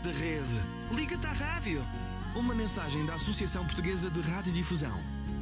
da rede. Liga-te à rádio. Uma mensagem da Associação Portuguesa de Radiodifusão.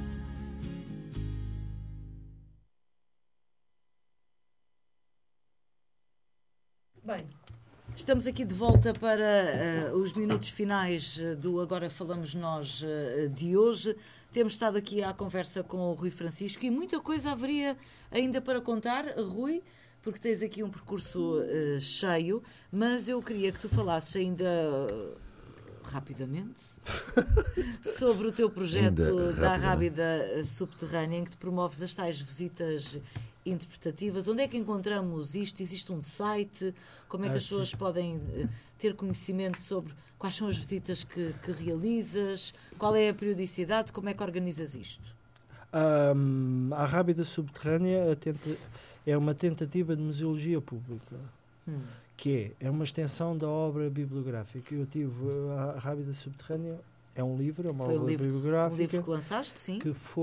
Bem, estamos aqui de volta para os minutos finais do Agora Falamos Nós de hoje. Temos estado aqui à conversa com o Rui Francisco e muita coisa haveria ainda para contar, Rui, porque tens aqui um percurso cheio, mas eu queria que tu falasses ainda rapidamente sobre o teu projeto da Rábida Subterrânea, em que te promoves as tais visitas interpretativas. Onde é que encontramos isto? Existe um site? Como é que as pessoas podem ter conhecimento sobre quais são as visitas que realizas? Qual é a periodicidade? Como é que organizas isto? A Rábida Subterrânea é uma tentativa de museologia pública, que é uma extensão da obra bibliográfica. Eu tive a Rábida Subterrânea. É um livro, é uma obra bibliográfica. Um livro que lançaste, sim.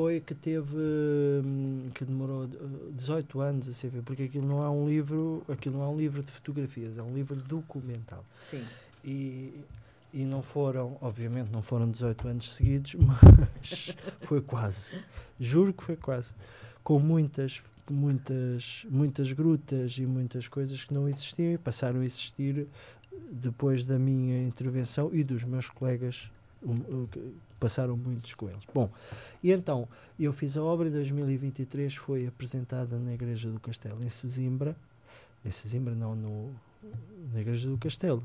Que demorou 18 anos a ser feito, porque aquilo não é um livro de fotografias, é um livro documental. Sim. E não foram, obviamente, não foram 18 anos seguidos, mas foi quase. Juro que foi quase. Com muitas grutas e muitas coisas que não existiam e passaram a existir depois da minha intervenção e dos meus colegas. Passaram muitos com eles. Bom, e então eu fiz a obra em 2023, foi apresentada na Igreja do Castelo, em Sesimbra. Na Igreja do Castelo,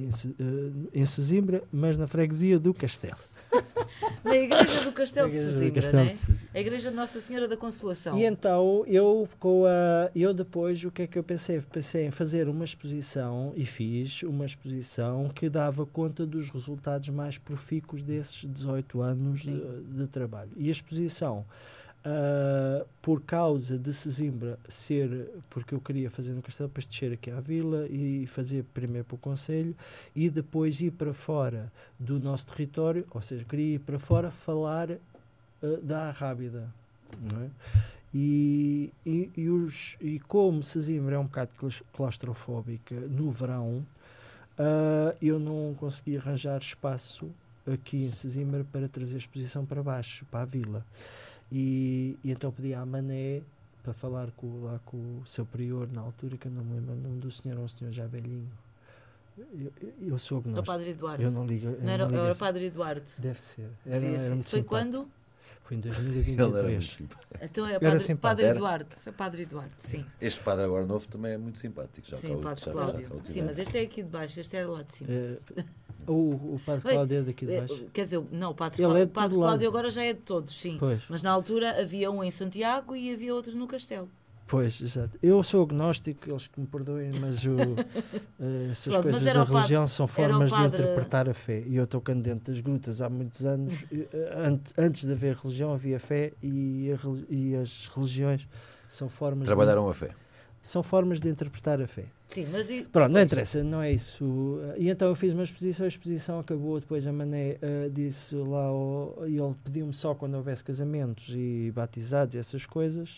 em Sesimbra, mas na freguesia do Castelo. Na Igreja do Castelo de Sesimbra, não é? A Igreja de Nossa Senhora da Consolação. E então, eu depois, o que é que eu pensei? Pensei em fazer uma exposição, e fiz uma exposição que dava conta dos resultados mais profícuos desses 18 anos de trabalho. E a exposição, por causa de Sesimbra porque eu queria fazer no Castelo, depois descer aqui à Vila e fazer primeiro para o Conselho e depois ir para fora do nosso território, ou seja, queria ir para fora falar da Rábida, não é? E como Sesimbra é um bocado claustrofóbica no verão, eu não consegui arranjar espaço aqui em Sesimbra para trazer a exposição para baixo, para a Vila. E então pedi à Mané para falar com o seu prior na altura, que eu não me lembro o nome do senhor, é um senhor já velhinho. Eu sou agnóstico. O Padre Eduardo. Eu não ligo. Era o Padre Eduardo. Deve ser. Era muito Foi simpático. Quando? Foi em 2023. Então é Padre Eduardo. É Padre Eduardo, sim. Este padre agora novo também é muito simpático. Sim, o Padre Cláudio. Sim, mas este é aqui de baixo, este era lá de cima. O Padre Cláudio é daqui de baixo. Quer dizer, não, o Padre Cláudio agora já é de todos, sim. Pois. Mas na altura havia um em Santiago e havia outro no Castelo. Pois, exato. Eu sou agnóstico, eles que me perdoem, mas essas coisas da religião são formas de interpretar a fé. E eu estou cá dentro das grutas há muitos anos. Antes de haver religião, havia fé e as religiões são formas... Trabalharam a fé. São formas de interpretar a fé. Sim, mas pronto, não interessa, não é isso. E então eu fiz uma exposição, a exposição acabou, depois a Mané disse lá, e ele pediu-me só quando houvesse casamentos e batizados e essas coisas,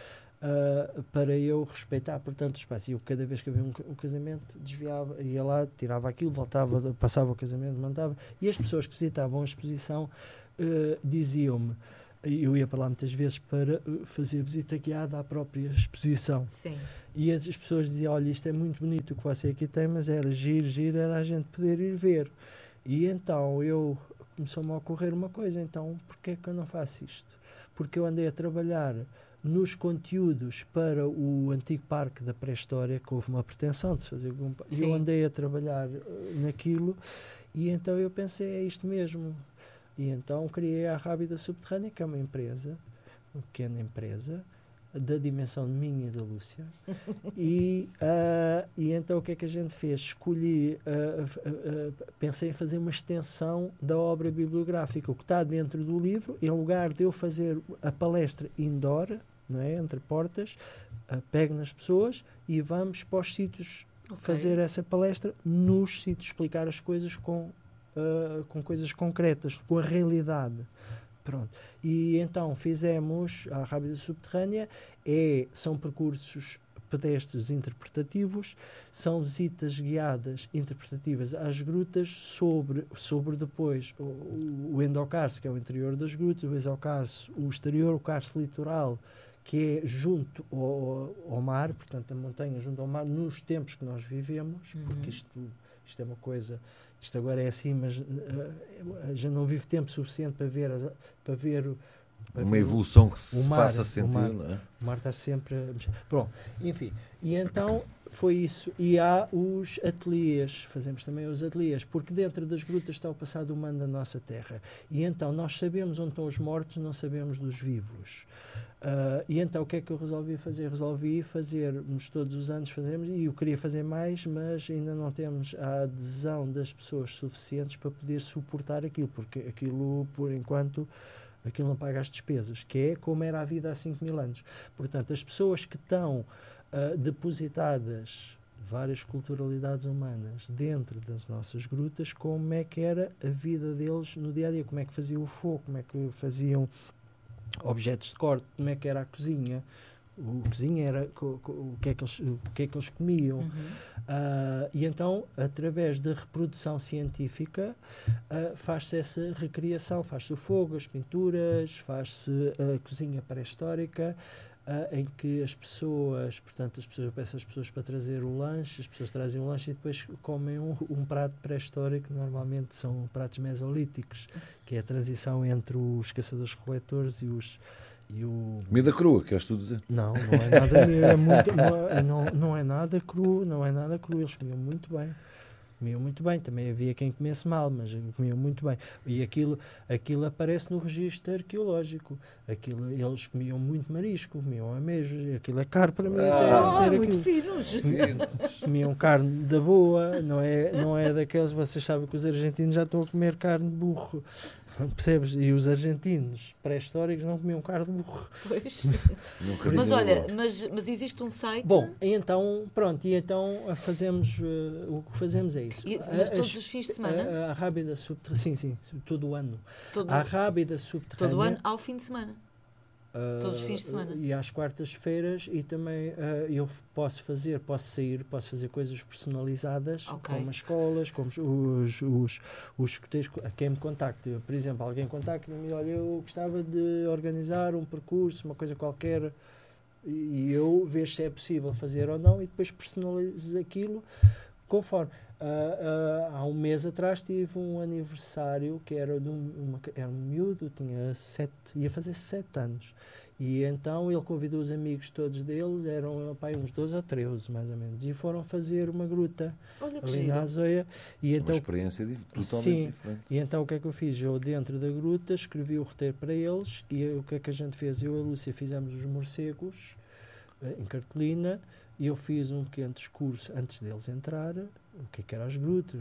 para eu respeitar, portanto, o espaço. E eu, cada vez que havia um casamento, desviava, ia lá, tirava aquilo, voltava, passava o casamento, mandava. E as pessoas que visitavam a exposição diziam-me, eu ia para lá muitas vezes para fazer visita guiada à própria exposição. Sim. E as pessoas diziam, olha, isto é muito bonito o que você aqui tem, mas era giro, era a gente poder ir ver. E então começou-me a ocorrer uma coisa, então porquê é que eu não faço isto? Porque eu andei a trabalhar nos conteúdos para o antigo parque da pré-história, que houve uma pretensão de se fazer algum... Eu andei a trabalhar naquilo e então eu pensei, é isto mesmo. E então criei a Rábida Subterrânea, que é uma empresa, uma pequena empresa, da dimensão de minha e da Lúcia. E então o que é que a gente fez? Escolhi, pensei em fazer uma extensão da obra bibliográfica, o que está dentro do livro, em lugar de eu fazer a palestra indoor, não é, entre portas, pego nas pessoas e vamos para os sítios fazer essa palestra nos sítios, explicar as coisas com coisas concretas, com a realidade. Pronto. E então fizemos a Rábida Subterrânea, são percursos pedestres interpretativos, são visitas guiadas interpretativas às grutas sobre depois o endocarso, que é o interior das grutas, o exocarso, o exterior, o carso litoral, que é junto ao mar, portanto a montanha junto ao mar, nos tempos que nós vivemos, porque isto é uma coisa, isto agora é assim, mas já não vive tempo suficiente para ver uma evolução que se mar, faça sentir, não é? O mar está sempre a mexer. Pronto, enfim. E então foi isso. E há os ateliês, fazemos também os ateliês, porque dentro das grutas está o passado humano da nossa terra. E então nós sabemos onde estão os mortos, não sabemos dos vivos. E então o que é que eu resolvi fazer? Resolvi fazermos todos os anos, fazemos, e eu queria fazer mais, mas ainda não temos a adesão das pessoas suficientes para poder suportar aquilo, porque aquilo, por enquanto, aquilo não paga as despesas, que é como era a vida há 5.000 anos. Portanto, as pessoas que estão depositadas, várias culturalidades humanas, dentro das nossas grutas, como é que era a vida deles no dia-a-dia, como é que faziam o fogo, como é que faziam objetos de corte, como é que era a cozinha, o cozinha era o que é que eles comiam. E então, através da reprodução científica, faz-se essa recriação, faz-se o fogo, as pinturas, faz-se a cozinha pré-histórica, em que as pessoas, portanto, eu peço às pessoas para trazer o lanche, as pessoas trazem o lanche e depois comem um prato pré-histórico, normalmente são pratos mesolíticos, que é a transição entre os caçadores-coletores e o... Comida crua, queres tu dizer? Não é nada, não é nada cru, eles comiam muito bem, também havia quem comesse mal, mas comiam muito bem, e aquilo aparece no registro arqueológico, eles comiam muito marisco, comiam ameijos, aquilo é caro para mim, muito finos. Comiam carne da boa, não é daqueles, vocês sabem que os argentinos já estão a comer carne de burro, percebes? E os argentinos pré-históricos não comiam carne de burro. Pois. Mas olha, mas existe um site... Bom, então fazemos, o que fazemos é isso. Mas todos os fins de semana? A rábida subterrânea, sim, todo o ano. A rábida subterrânea... Todo o ano ao fim de semana? Todos os fins de semana? E às quartas-feiras, e também eu posso fazer coisas personalizadas, como as escolas, como os escuteiros, a quem me contacta. Por exemplo, alguém contacta-me, olha, eu gostava de organizar um percurso, uma coisa qualquer, e eu vejo se é possível fazer ou não, e depois personalizo aquilo conforme. Há um mês atrás tive um aniversário que era era um miúdo, ia fazer 7 anos, e então ele convidou os amigos todos deles, eram uns 12 ou 13 mais ou menos, e foram fazer uma gruta ali na Azoia. E então, uma experiência totalmente diferente. E então o que é que eu fiz? Eu dentro da gruta escrevi o roteiro para eles, e o que é que a gente fez? Eu e a Lúcia fizemos os morcegos em cartolina, e eu fiz um pequeno discurso antes deles entrar, o que é que eram as grutas,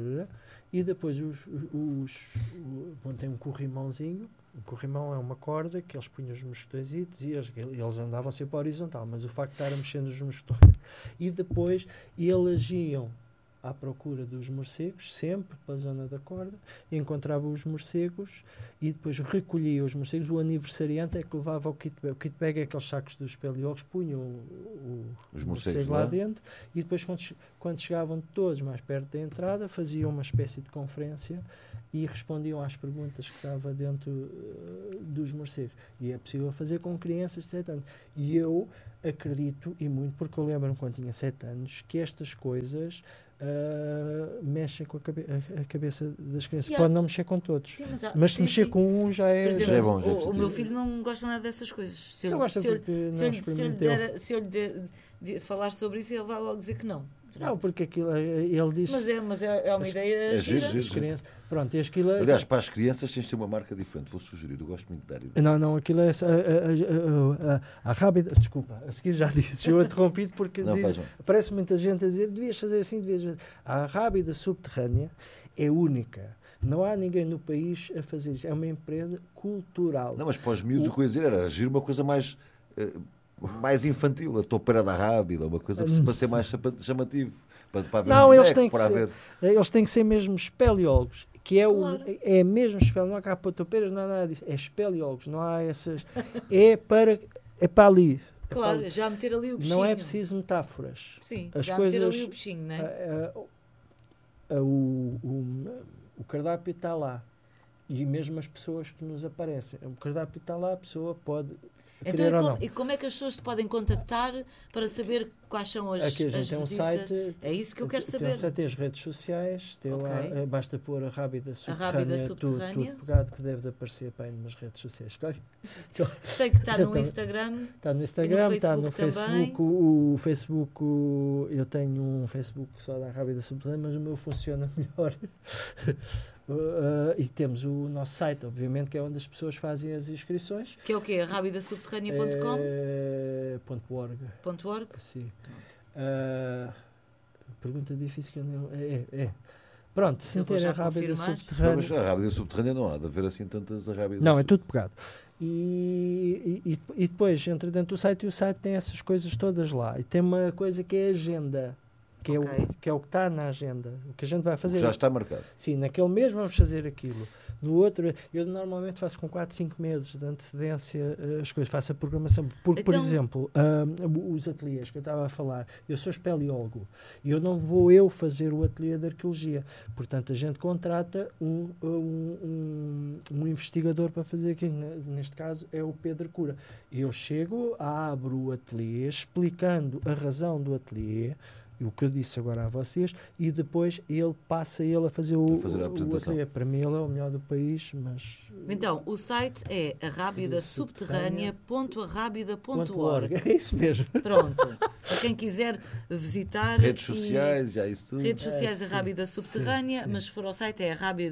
e depois montei um corrimãozinho. O corrimão é uma corda que eles punham os mosquetõezitos e eles andavam sempre horizontal, mas o facto de estar a mexer nos mosquetões, e depois eles iam à procura dos morcegos, sempre para a zona da corda, encontravam os morcegos e depois recolhia os morcegos. O aniversariante é que levava o kit bag. O kit bag é aqueles sacos dos espeleólogos, punham os morcegos lá dentro, e depois quando chegavam todos mais perto da entrada, faziam uma espécie de conferência e respondiam às perguntas que estava dentro dos morcegos. E é possível fazer com crianças de 7 anos. E eu acredito, e muito, porque eu lembro-me quando tinha 7 anos, que estas coisas mexem com a cabeça das crianças. Pode não mexer com todos, sim, mas se mexer com um já é... Exemplo, já é bom. O meu filho não gosta nada dessas coisas. Se eu lhe falar sobre isso, ele vai logo dizer que não. Não, porque aquilo, ele diz... Mas é uma ideia gira. Crianças. Pronto, aquilo... Aliás, para as crianças tens de ter uma marca diferente. Vou sugerir, eu gosto muito de dar ideia. Não, aquilo é... A rábida... Desculpa, a seguir já disse. Eu interrompi porque parece muita gente a dizer devias fazer assim, devias fazer... A rábida subterrânea é única. Não há ninguém no país a fazer isso. É uma empresa cultural. Não, mas para os miúdos o que eu ia dizer era agir uma coisa mais infantil, a topeira da rábida, uma coisa para ser mais chamativo. Para ver não, um eles boneco, eles têm que ser mesmo espeleólogos, que é, claro. É mesmo espeleólogo, não há cá para topeiras, não há nada disso, é espeleólogos, não há essas, é para ali, Claro, já meter ali o bichinho. Não é preciso metáforas. Sim, as já coisas, meter ali o bichinho, não é? O cardápio está lá. E mesmo as pessoas que nos aparecem. O cardápio está lá, a pessoa pode querer ou não. E como é que as pessoas te podem contactar para saber quais são as Aqui a gente as tem um visitas? site. É isso que eu quero Tem saber. um site, tem as redes sociais, tem lá, Ok. basta pôr a Rábida Rábida Subterrânea, Subterrânea. tudo pegado, que deve de aparecer bem nas redes sociais. Claro. Sei que está Já no tem- Instagram. Está no Instagram, está no Facebook Facebook. O Facebook, eu tenho um Facebook só da Rábida Subterrânea, mas o meu funciona melhor. E temos o nosso site, obviamente, que é onde as pessoas fazem as inscrições. Que é o quê? Rabidasubterrânea.com? .org. .org? Sim. Pergunta difícil que eu não. Pronto, se Eu vou meter já a Rábida confirmar. Subterrânea. Mas a Rábida Subterrânea não há de haver assim tantas rábidas. Não, é tudo pegado. E depois entra dentro do site e o site tem essas coisas todas lá. E tem uma coisa que é a agenda, que, Ok. é o que está na agenda. O que a gente vai fazer. Já está marcado. Sim, naquele mês vamos fazer aquilo. No outro, eu normalmente faço com 4, 5 meses de antecedência as coisas, faço a programação. Porque, por Então- exemplo, os ateliês que eu estava a falar, eu sou espeleólogo e eu não vou eu fazer o ateliê de arqueologia. Portanto, a gente contrata um investigador para fazer aquilo. Neste caso é o Pedro Cura. Eu chego, abro o ateliê, explicando a razão do ateliê, o que eu disse agora a vocês, e depois ele passa a fazer A fazer a o apresentação. ateliê. Para mim ele é o melhor do país, mas... Então, o site é arrabidasubterrânea.arrabida.org. É isso mesmo. Pronto. Para quem quiser visitar. Redes e- sociais, já isso tudo. Redes sociais sim, Arrábida Subterrânea, sim. mas se for ao site é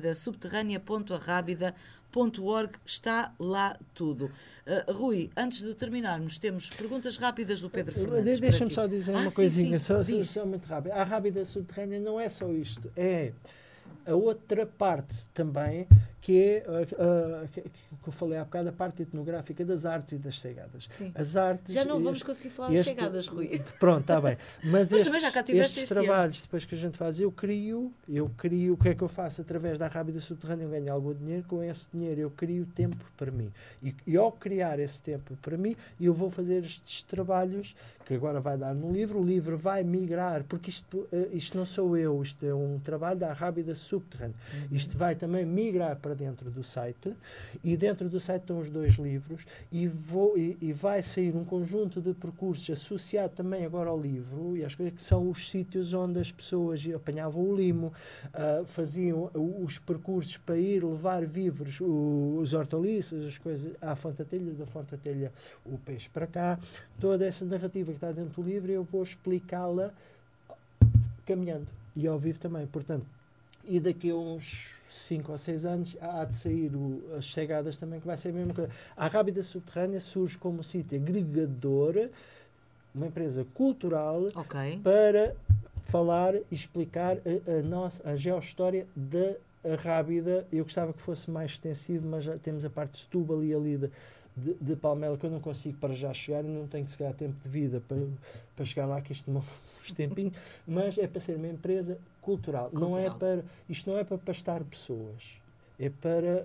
arrabidasubterrânea.arrabida.org, está lá tudo. Rui, antes de terminarmos, temos perguntas rápidas do Pedro Fernandes. para Deixa-me ti. só dizer uma sim, coisinha, sim, só diz. muito rápido. A Rábida Subterrânea não é só isto, é a outra parte também, que é que eu falei há bocado, a parte etnográfica das artes e das chegadas. Sim. As artes, Já não vamos conseguir falar de chegadas, Rui. Pronto, está bem. Mas também já cá tiveste estes este ano. trabalhos, depois que a gente faz, eu crio, o que é que eu faço? Através da Rábida Subterrânea eu ganho algum dinheiro, com esse dinheiro eu crio tempo para mim. E ao criar esse tempo para mim, eu vou fazer estes trabalhos, que agora vai dar no livro, o livro vai migrar, porque isto não sou eu, isto é um trabalho da Rábida Subterrânea. Isto vai também migrar para dentro do site, e dentro do site estão os 2 livros, e vai sair um conjunto de percursos associado também agora ao livro, e às coisas que são os sítios onde as pessoas apanhavam o limo, faziam os percursos para ir levar vivos, os hortaliças, as coisas à Fonte da Telha, da Fonte da Telha o peixe para cá. Toda essa narrativa que está dentro do livro eu vou explicá-la caminhando e ao vivo também. Portanto, e daqui a uns 5 ou 6 anos há de sair as chegadas também, que vai ser a mesma coisa. A Rábida Subterrânea surge como sítio agregador, uma empresa cultural, Ok. para falar e explicar a geohistória da Rábida. Eu gostava que fosse mais extensivo, mas já temos a parte de Setúbal e ali de Palmela, que eu não consigo para já chegar, e não tenho que chegar a tempo de vida para chegar lá, que isto demora uns tempinhos, mas é para ser uma empresa cultural. Isto não é para pastar pessoas, é para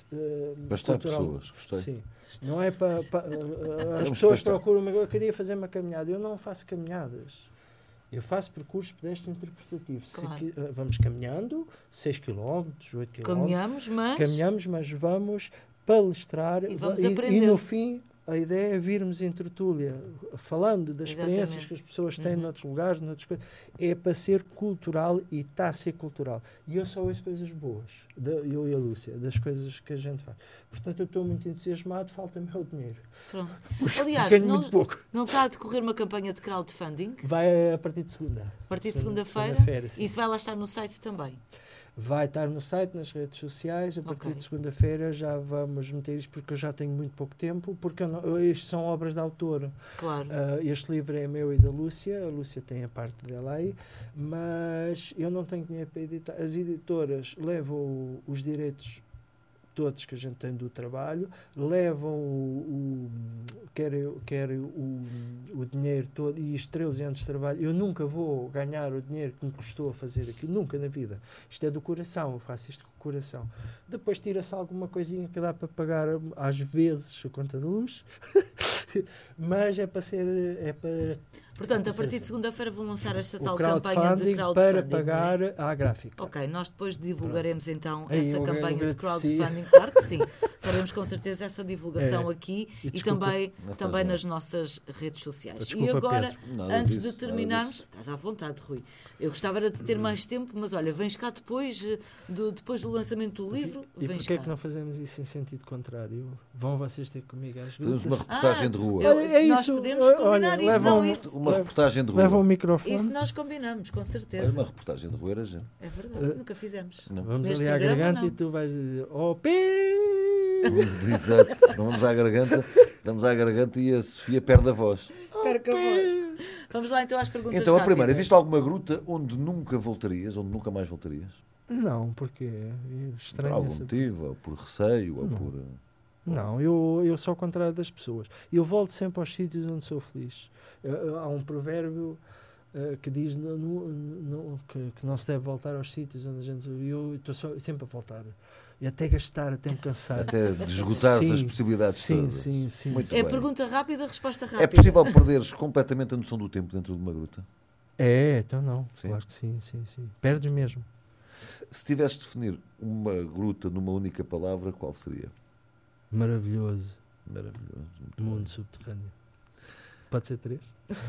Bastar cultural. pessoas, gostei. Sim. Não é para as Vamos pessoas pastar. procuram, eu queria fazer uma caminhada, eu não faço caminhadas. Eu faço percursos pedestres interpretativos. Claro. Vamos caminhando, 6 km, 8 km. Caminhamos, Mas vamos palestrar E vamos e aprender. no fim a ideia é virmos em tertúlia, falando das experiências Exatamente. que as pessoas têm Uhum. noutros lugares, noutras coisas. É para ser cultural e está a ser cultural. E eu só ouço coisas boas, eu e a Lúcia, das coisas que a gente faz. Portanto, eu estou muito entusiasmado, falta-me o dinheiro. Pronto. Aliás, Ganho muito pouco. não está a decorrer uma campanha de crowdfunding Vai a partir de segunda. a partir de segunda-feira? Segunda-feira, sim. Isso vai lá estar no site também. Vai estar no site, nas redes sociais. A partir Ok. de segunda-feira já vamos meter isto, porque eu já tenho muito pouco tempo, porque isto são obras de autor. Claro. Este livro é meu e da Lúcia. A Lúcia tem a parte dela aí, mas eu não tenho dinheiro para editar. As editoras levam os direitos todos que a gente tem do trabalho, levam querem o dinheiro todo, e os 13 anos de trabalho. Eu nunca vou ganhar o dinheiro que me custou a fazer aquilo, nunca na vida. Isto é do coração, eu faço isto com o coração. Depois tira-se alguma coisinha que dá para pagar às vezes a conta de luz mas é para ser... É para, Portanto, a partir de segunda-feira vão lançar esta tal o campanha de crowdfunding crowdfunding. para pagar à gráfica. Ok, nós depois divulgaremos então Ei, essa eu campanha de agradecia. crowdfunding, claro que sim. Faremos com certeza essa divulgação aqui E e desculpa, também nas nossas redes sociais. Desculpa, E agora, Pedro. Nada antes disso, de terminarmos, nada estás à vontade, Rui. Eu gostava era de ter mais tempo, mas olha, vens cá depois do lançamento do livro, E vens porquê é cá. que não fazemos isso em sentido contrário? Vão vocês ter comigo às Fazemos grutas? uma reportagem de rua. Nós podemos combinar isso, levam, não, isso. Uma reportagem de rua. Levam o microfone. Isso nós combinamos, com Olha, certeza. uma reportagem de rua era gente. É verdade, nunca fizemos. Vamos Neste ali à programa, garganta não. e tu vais dizer: Oh, pi! Exato. Não vamos à garganta. Vamos à garganta e a Sofia perde a voz. Perca a voz. Vamos lá então às perguntas Então, a primeira, rápidas. existe alguma gruta onde nunca voltarias, onde nunca mais voltarias? Não, porque é Por estranho. algum essa- motivo, ou por receio, ou Não. por... Não, eu sou ao contrário das pessoas. Eu volto sempre aos sítios onde sou feliz. Há um provérbio que diz que não se deve voltar aos sítios onde a gente... Eu estou sempre a voltar. E até gastar, até me cansar. Até esgotar-se as Sim, possibilidades sim, todas. sim, sim. Muito É bem. pergunta rápida, resposta rápida. É possível perderes completamente a noção do tempo dentro de uma gruta? Então não. Sim. Claro que sim, sim, sim. Perdes mesmo. Se tivesse de definir uma gruta numa única palavra, qual seria? Maravilhoso. Maravilhoso. Muito bem. Mundo subterrâneo. Pode ser 3?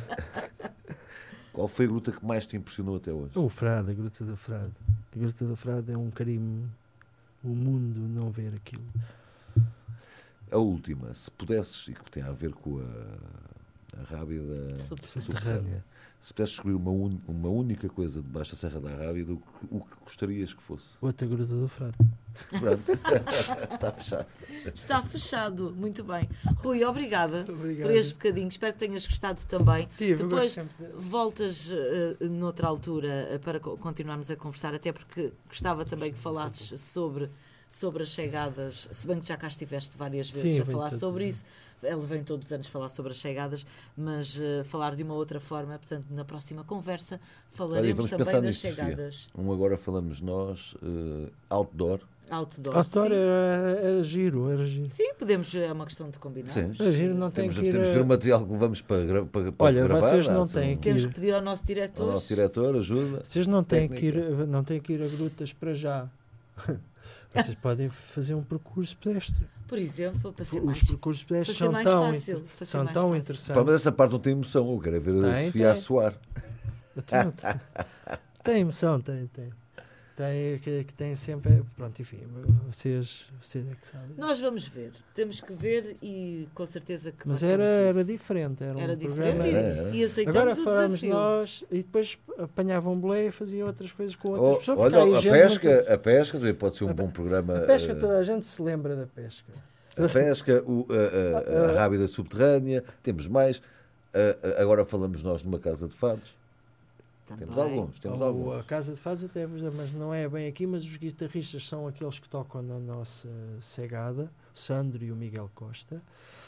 Qual foi a gruta que mais te impressionou até hoje? O Frade, a Gruta do Frade. A Gruta do Frade é um carinho. O mundo não ver aquilo. A última, se pudesses, e que tem a ver com a Rábida Subterrânea. se pudesses escolher uma única coisa debaixo da Serra da Rábida, o que gostarias que fosse? Outra Gruta do Frade. Pronto. Está fechado. Está fechado, muito bem. Rui, obrigada Obrigado. por este bocadinho. Espero que tenhas gostado também. Tive, eu gosto Depois sempre de- voltas noutra altura para continuarmos a conversar, até porque gostava também que falasses sobre as chegadas, se bem que já cá estiveste várias vezes Sim, a venho falar todos sobre os isso. Ele vem todos os anos falar sobre as chegadas, mas falar de uma outra forma, portanto, na próxima conversa Olha, falaremos vamos também pensar das nisto, Sofia. chegadas Agora falamos nós, outdoor. outdoor. Autor Sim. era giro, era giro. Sim, podemos, é uma questão de combinar. Sim. Era giro, não tem Temos que ir de ver o material que levamos para Olha, gravar. vocês não têm que Temos ir. que pedir ao nosso diretor. O nosso diretor ajuda. Vocês não têm que Técnica. não têm que ir a grutas para já. Vocês podem fazer um percurso pedestre. Por exemplo, para ser Os mais, percursos pedestres para ser são mais tão, fácil. Para ser são mais tão fácil. Pá, interessantes. mas essa parte não tem emoção. Eu quero ver a Tem, Sofia a tem. suar. Então, tem emoção, tem. Tem que tem sempre. Pronto, enfim, vocês é que sabem. Nós vamos ver. Temos que ver e com certeza que Mas marcamos era isso. diferente. Era Era um diferente programa. Era. e aceitamos Agora o falamos desafio. nós e depois apanhavam boleia e faziam outras coisas com outras pessoas. porque Olha, há aí a gente pesca, a pesca também pode ser um bom programa. A pesca, toda a gente se lembra da pesca. A pesca, a Rábida Subterrânea, temos mais. Agora falamos nós numa casa de fados. Também. Temos alguns, temos alguns. A Casa de Fados até vos dá, mas não é bem aqui, mas os guitarristas são aqueles que tocam na nossa Segada, o Sandro e o Miguel Costa.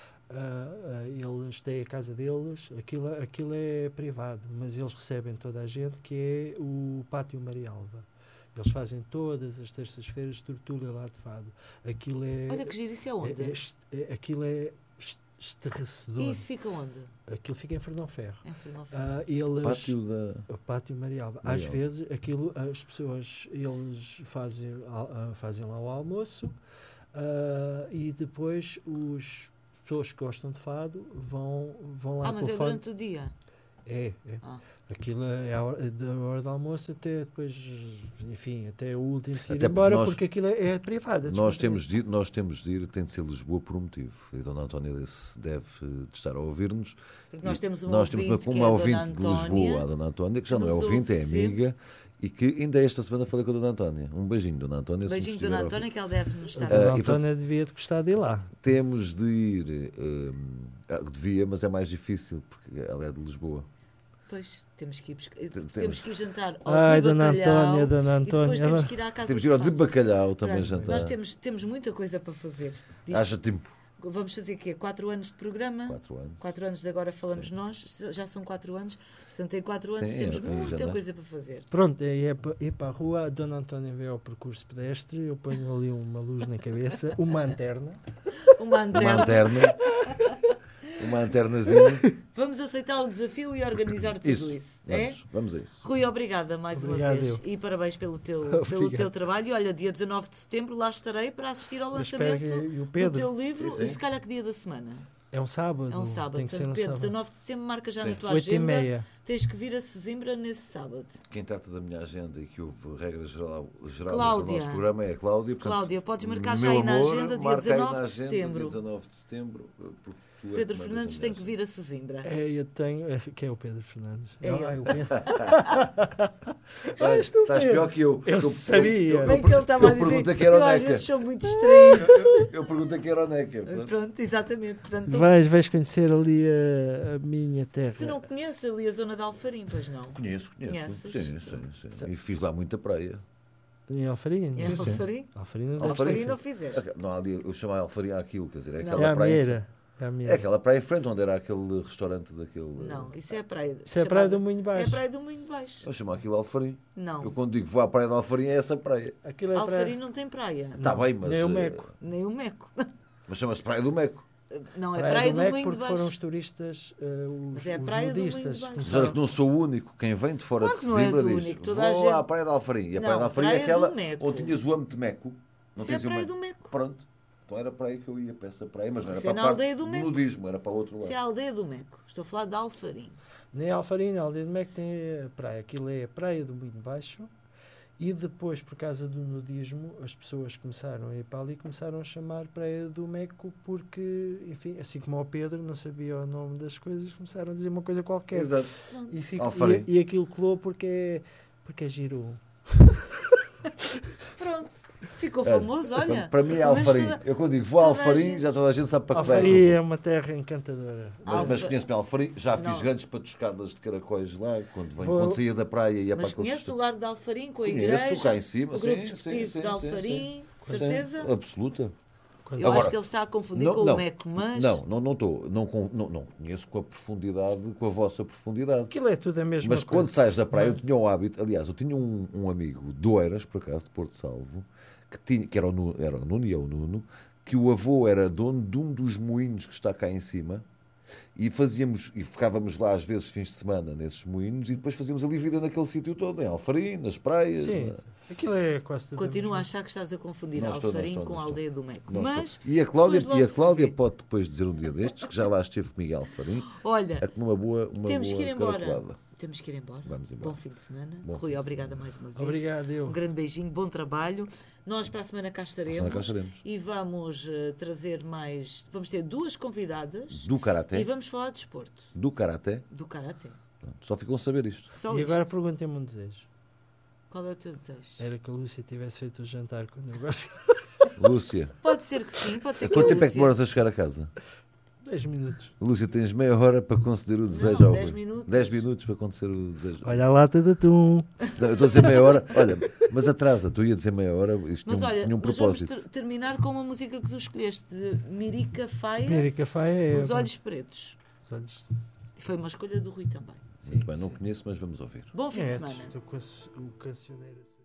Eles têm a casa deles, aquilo é privado, mas eles recebem toda a gente, que é o Pátio Marialva. Eles fazem todas as terças-feiras tertúlia lá de fado. Aquilo é... Olha que giro, isso é onde? aquilo é estarrecedor. E isso fica onde? Aquilo fica em Fernão Ferro. Em Fernão Ferro. Eles... Pátio da. O Pátio Marialva. Às Marialva. vezes aquilo, as pessoas eles fazem lá o almoço e depois as pessoas que gostam de fado vão lá Mas com é o fado. durante o dia. É. Ah. Aquilo é da hora do almoço até depois, enfim, até o último se ir Até embora, porque nós- porque aquilo é privado. Nós temos de ir, tem de ser Lisboa por um motivo. E a Dona Antónia deve de estar a ouvir-nos. Porque nós temos uma Nós ouvinte temos que é uma a ouvinte Dona de Antónia, Lisboa, a Dona Antónia, que já que não é nos ouvinte, é ouve amiga. E que ainda esta semana falei com a Dona Antónia. Um beijinho, Dona Antónia. se nos Beijinho, estiver Dona a ouvir. Antónia, que ela deve nos estar A a Dona ouvir. e, portanto, Antónia devia de gostar de ir lá. Temos de ir. Devia, mas é mais difícil, porque ela é de Lisboa. Pois, temos que ir, Temos. temos que ir jantar ao Ai, de Dona bacalhau, Antónia, Dona e depois Antónia. temos que ir à casa Temos de ir ao de fados. bacalhau também Pronto, jantar. Nós temos muita coisa para fazer. Disto- Haja tempo. Vamos fazer o quê? 4 anos de programa? 4 anos. 4 anos de agora falamos Sim. nós, já são 4 anos, portanto em 4 anos Sim, temos já muita dá. coisa para fazer. Pronto, é para ir para a rua, a Dona Antónia vê ao percurso pedestre, eu ponho ali uma luz na cabeça, uma lanterna. Uma Uma antena. lanterna. uma lanternazinha. Vamos aceitar o desafio e organizar tudo isso. Vamos a isso. Rui, obrigada mais Obrigado, uma vez. eu. E parabéns pelo teu Obrigado. trabalho. E olha, dia 19 de setembro lá estarei para assistir ao Eu espero lançamento que o do Pedro teu livro. Sim. E se calhar que dia da semana? é um sábado. É um sábado. Tem que ser um Portanto, Pedro, sábado. 19 de setembro, marca já Sim. na tua 8h30. agenda. Tens que vir a Sesimbra nesse sábado. Quem trata da minha agenda e que houve regra geral Cláudia. do nosso programa é a Cláudia. Portanto, Cláudia, podes marcar já meu aí na amor, agenda dia marca aí 19 na de agenda, setembro. Dia 19 de setembro. Porque tu é Pedro que Fernandes mandas a tem minha que vir a Sesimbra. Eu tenho. Quem é o Pedro Fernandes? É ele. o Pedro. Olha, estás Pedro. pior que eu. Eu sabia. Bem que ele estava a eu dizer perguntei que era o eu às Neca. vezes sou muito distraído. Eu perguntei que era o Neca. Pronto. Pronto, exatamente. Portanto, Vais conhecer ali a minha terra. tu não conheces ali a zona de Alfarim, pois não? Conheço. Conheces? Sim. E fiz lá muita praia. Em Alfarim? É Alfarim? Alfarim Alfarim não fizeste. Não, ali, eu chamava Alfarim àquilo, quer dizer, é Não. aquela É a praia. Meira. É aquela praia em frente onde era aquele restaurante daquele. Não, isso é a praia. Isso é a praia do Moinho É Baixo. a praia do Moinho Baixo. Eu chamo aquilo Alfarim. Não. Eu quando digo vou à praia de Alfarim é essa praia. Aquilo é a Alfarim praia. não tem praia. Está bem, mas. Nem o Meco. Nem o Meco. Mas chama-se Praia do Meco. Não, é praia do Meco Moinho de porque foram Baixo. os turistas, Mas é a os praia do Moinho de nudistas. Baixo. Mas olha começaram- que não sou o único. Quem vem de fora Claro de que não és Sesimbra o diz único. Toda a vou gente- à Praia de Alfarim. E a Praia Não, de Alfarim é Praia do aquela Meco. onde tinhas o âmbito de Meco. Não Isso é a tens o praia Meco. do Meco. Pronto. Então era para aí que eu ia para essa praia, mas não era Isso é para na a parte aldeia do do Meco. nudismo, era para o outro lado. Isso é a aldeia do Meco. Estou a falar de Alfarim. Nem Alfarim, nem Aldeia de Meco tem a praia. Aquilo é a praia do Moinho Baixo. E depois, por causa do nudismo, as pessoas começaram a ir para ali e começaram a chamar Praia do Meco porque, enfim, assim como ao Pedro não sabia o nome das coisas, começaram a dizer uma coisa qualquer. Exato. E, Alfarim. e aquilo colou porque é giro. Pronto. Ficou famoso, olha. Para mim é Pelo menos Alfarim. toda- Eu quando digo vou a toda a Alfarim, gente- já toda a gente sabe para que Alfarim vai. é uma terra encantadora. Mas conheço-me Alfarim, já fiz Não. grandes patuscadas de caracóis lá, Vou- quando saía da praia e ia Mas para aqueles... conheço o Largo de Alfarim com a Conheço, igreja, cá em cima, o grupo sim, desportivo sim, de Alfarim, certeza? Sim, absoluta. Quando- Eu Agora, acho que ele está a confundir com o Meco, mas... Não estou. Não conheço com a profundidade, com a vossa profundidade. Aquilo é tudo a mesma Mas coisa. quando sais da praia, eu Não. tinha o hábito, aliás, eu tinha um amigo de Oeiras, por acaso, de Porto Salvo, que era o Nuno e é o Nuno, que o avô era dono de um dos moinhos que está cá em cima, e ficávamos lá às vezes fins de semana nesses moinhos, e depois fazíamos ali vida naquele sítio todo, em Alfarim, nas praias. Sim, aquilo é quase tudo. Continuo a a achar que estás a confundir Não estou, Alfarim não estou, com não a estou. aldeia do Meco. Não Mas, estou. E a Cláudia, depois logo se vê. pode depois dizer um dia destes, que já lá esteve comigo em Alfarim, olha, a comer uma boa temos que ir embora. caracolada. Temos que ir embora. Vamos embora. Bom fim de semana. Bom Rui, fim de obrigada semana. mais uma vez. Obrigado, eu. Um grande beijinho, bom trabalho. Nós para a semana cá estaremos. Semana cá estaremos. E vamos trazer mais... Vamos ter duas convidadas. Do Karaté. E vamos falar de desporto. Do Karaté. Do Karaté. Pronto, só ficam a saber isto. Só E isto. agora perguntem-me um desejo. Qual é o teu desejo? Era que a Lúcia tivesse feito o jantar quando eu gosto. Lúcia, Pode ser que sim, pode ser que quanto a tempo é que Lúcia- demoras a chegar a casa? 10 minutos. Lúcia, tens meia hora para conceder o desejo ao 10 Rui. minutos. 10 minutos para conceder o desejo. Olha a lata de atum. Não, eu estou a dizer meia hora. Olha, mas atrasa, tu ia dizer meia hora, isto Mas olha, tinha um mas vamos propósito. terminar com uma música que tu escolheste, de Mirica Faia, Mirica Faia é. Os Olhos Pretos. Os olhos. Foi uma escolha do Rui também. Muito bem, não conheço, mas vamos ouvir. Bom fim de Conheces, semana. o cancioneiro.